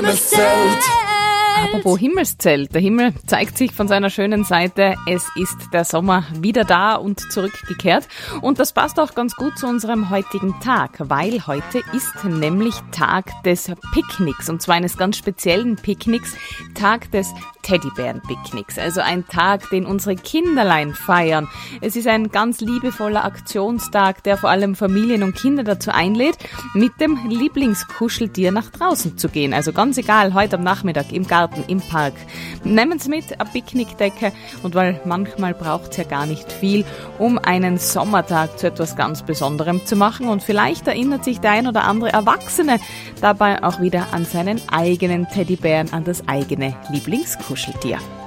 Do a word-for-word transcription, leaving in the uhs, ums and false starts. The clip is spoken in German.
Apropos Himmelszelt. Der Himmel zeigt sich von seiner schönen Seite. Es ist der Sommer wieder da und zurückgekehrt. Und das passt auch ganz gut zu unserem heutigen Tag, weil heute ist nämlich Tag des Picknicks. Und zwar eines ganz speziellen Picknicks, Tag des Teddybären-Picknicks. Also ein Tag, den unsere Kinderlein feiern. Es ist ein ganz liebevoller Aktionstag, der vor allem Familien und Kinder dazu einlädt, mit dem Lieblingskuscheltier nach draußen zu gehen. Also ganz egal, heute am Nachmittag im Garten, im Park. Nehmen Sie mit eine Picknickdecke und weil manchmal braucht es ja gar nicht viel, um einen Sommertag zu etwas ganz Besonderem zu machen und vielleicht erinnert sich der ein oder andere Erwachsene dabei auch wieder an seinen eigenen Teddybären, an das eigene Lieblingskuscheltier.